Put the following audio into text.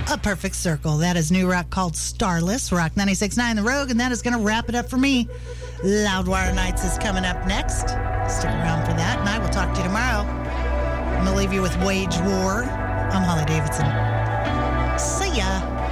A Perfect Circle. That is new rock called Starless. Rock 96.9 The Rogue, and that is going to wrap it up for me. Loudwire Nights is coming up next. Stick around for that, and I will talk to you tomorrow. I'm going to leave you with Wage War. I'm Holly Davidson. See ya.